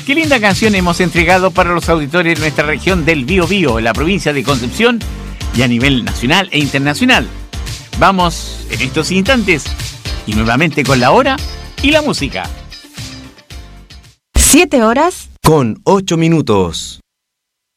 Qué linda canción hemos entregado para los auditores de nuestra región del Biobío, en la provincia de Concepción y a nivel nacional e internacional. Vamos en estos instantes y nuevamente con la hora y la música. 7 horas con 8 minutos.